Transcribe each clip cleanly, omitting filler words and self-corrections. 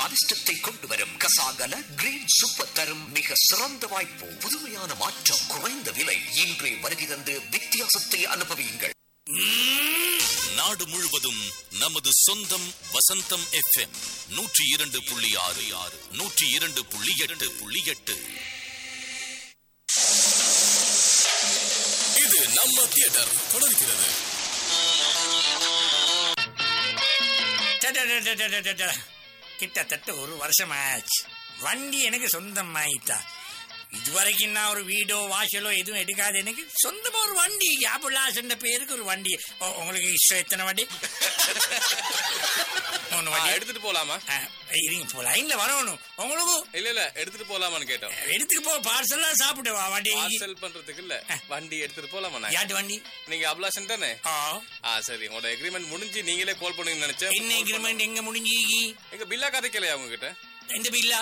அதிர்ஷ்டத்தை கொண்டு வரும். கசாகல கிரீன் சூப்பர் தரும் மிக சிறந்த வாய்ப்பு. புதுமையான மாற்றம், குறைந்த விலை. இன்றே வருகை தந்து வித்தியாசத்தை அனுபவியுங்கள். நாடு முழுவதும் நமது சொந்தம் வசந்தம் FM 102.6 102.8. இது நம்ம தியேட்டர் தொடர்கிறது. கிட்டத்தட்ட ஒரு வருஷம் ஆச்சு. வண்டி எனக்கு சொந்தம் ஆயிட்டா. இதுவரைக்கும் நான் ஒரு வீடோ வாசலோ எதுவும் எடுக்காது. எனக்கு சொந்தமா ஒரு வண்டி, அபுல்லாசன்ற பேருக்கு ஒரு வண்டி. உங்களுக்கு இஷ்டம் எத்தனை வண்டி? எடுத்துட்டு போலாமா? இருங்க, போ லைன்ல வரணும். உங்களுக்கு இல்ல எடுத்துட்டு போலாமான்னு கேட்டோம். எடுத்துட்டு போ, பார்சல்லாம் சாப்பிட்டு வா. வண்டி பார்சல் பண்றதுக்கு இல்ல, வண்டி எடுத்துட்டு போலாமா? யாட்டு வண்டி? நீங்க அபுல்லாசன் தானே? சரி, உங்களோட எக்ரிமெண்ட் முடிஞ்சு நீங்களே கால் பண்ணுங்க நினைச்சேன். என்ன எக்ரிமெண்ட்? எங்க முடிஞ்சு? எங்க பில்லா கதைக்கலையா அவங்க கிட்ட? இந்த பில்லா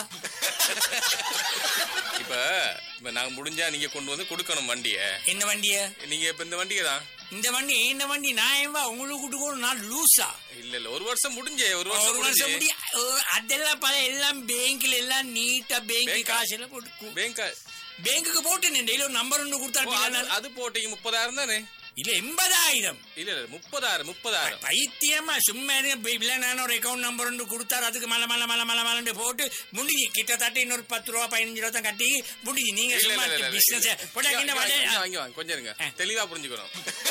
இப்ப நாங்க முடிஞ்சா நீங்க கொண்டு வந்து கொடுக்கணும் வண்டிய. என்ன வண்டிய? நீங்க இப்ப இந்த வண்டியை தான். இந்த வண்டி என்ன வண்டி? நான் உங்களுக்கு கொடுக்கணும். நான் லூசா? இல்ல ஒரு வருஷம் முடிஞ்சே. ஒரு வருஷம் முடிய அதெல்லாம் பல எல்லாம் பேங்க்ல எல்லாம் நீட்டா பேங்க் காசு எல்லாம் போட்டு பேங்குக்கு போட்டு டெய்லி ஒரு நம்பர் ஒன்று கொடுத்தா அது போட்டீங்க 30,000 தானே? இல்ல 80,000. இல்ல 30,000. பைத்தியமா சும்மா நான் ஒரு அக்கௌண்ட் நம்பர் ஒன்று கொடுத்தாரு. அதுக்கு மலை மலை மலை மலை மலை போட்டு முடிஞ்சு. கிட்டத்தட்ட இன்னொரு 10 ரூபா 15 ரூபா தான் கட்டி முடிஞ்சு. நீங்க கொஞ்சம் இருங்க, தெளிவா புரிஞ்சுக்கணும்.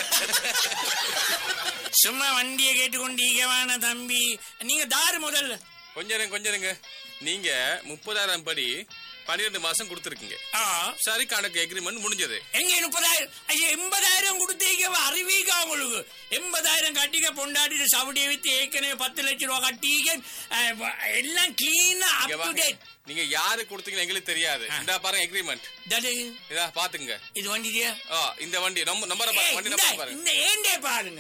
சும்மா வண்டியை கேட்டுக்கொண்டீங்கவான தம்பி. நீங்க தாரு முதல்ல கொஞ்சம் இருங்க. நீங்க 30,000 படி 12 மாசம் கொடுத்துருக்கீங்க. சரி, கணக்கு எக்ரிமெண்ட் முடிஞ்சது. எங்க 30,000? 80,000 கொடுத்தீங்க. அறிவிக்கா உங்களுக்கு 80,000 கட்டிக்க பொண்டாட்டி சவுடியை வித்து ஏற்கனவே 10 லட்சம் ரூபாய் கட்டிக்க. எல்லாம் கிளீனா அப் டு டேட். நீங்க யாரு கொடுத்தீங்க எங்களுக்கு தெரியாது. இந்த பாருங்க எக்ரிமெண்ட். இதா பாத்துங்க. இது வண்டியா? இந்த வண்டி நம்பர் பாருங்க. இந்த ஏண்டே பாருங்க.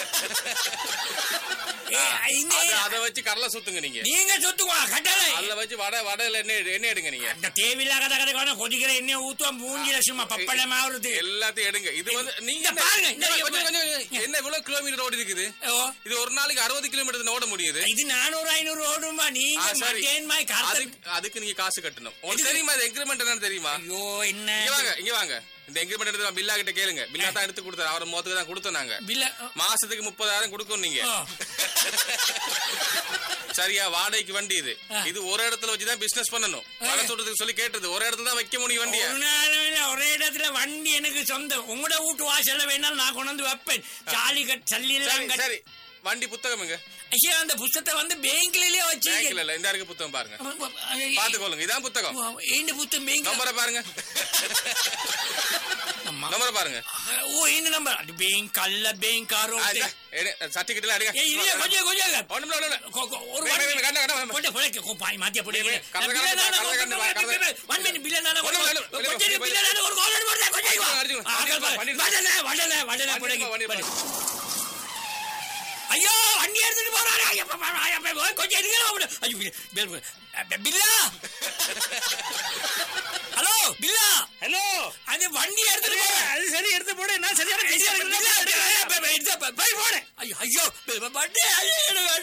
அத வச்சு கடலை சுத்துங்க. நீங்க சுத்துவா கட்டளை. அதுல வச்சு வடையில என்ன எடுங்க. நீங்க அந்த தேவையில்லாத கதை கொதிக்கிற எண்ணெய் ஊத்துவோம். மூஞ்சில சும்மா பப்படமா வருது. எல்லாத்தையும் எடுங்க. இது வந்து நீங்க பாருங்க. என்ன இவ்வளவு கிலோமீட்டர் ஓடி இருக்குது? இது ஒரு நாளைக்கு 60 கிலோமீட்டர் ஓட முடியுது. இது 400-500 ஓடுமா? நீங்க அதுக்கு நீங்க காசு கட்டணும். உங்களுக்கு தெரியுமா இது எக்ரிமெண்ட் என்னன்னு தெரியுமா? ஐயோ, என்ன? இங்க வாங்க. இந்த எக்ரிமெண்ட் எடுத்து பில்லா கிட்ட கேளுங்க. பில்லா தான் எடுத்து கொடுத்தாரு. அவர் மொத்தத்துக்கு தான் கொடுத்தோம் நாங்க. மாசத்துக்கு 30,000 கொடுக்கணும் நீங்க. சரியா? வாடகைக்கு வண்டி இது. இது ஒரு இடத்துல வச்சுதான் பிசினஸ் பண்ணணும். வட சொல்றதுக்கு சொல்லி கேட்டது ஒரு இடத்துல தான் வைக்க முடியும் வண்டியா. ஒரே இடத்துல வண்டி எனக்கு சொந்தம். உங்களோட வீட்டு வாசல்ல வேணாலும் நான் கொண்டு வந்து வைப்பேன். சாலி சல்லி எல்லாம். சரி, வண்டி புத்தகம் எங்க? அந்த புத்தகத்தை வந்து பேங்க்லயே வச்சு. இந்த இருக்கு புத்தகம் பாருங்க, பாத்துக்கோங்க. இதான் புத்தகம். புத்தகம் பேங்க் நம்பரை பாருங்க. நம்பரை பாருங்க. ஓ, என்ன நம்பர்? பேங்க் கல்ல பேங்க் காரோ சர்டிபிகேட் எல்லாம் அடிங்க. கொஞ்சம் ஒரு மாத்தியா போடு. ஐயோ, வண்டி எடுத்துட்டு போறாரு. கொஞ்சம் பில்லா. ஹலோ பில்லா. ஹலோ, அது வண்டி எடுத்துட்டு போற. அது சரி, எடுத்து போடு. நான் சரியான போனேன். ஐயோ,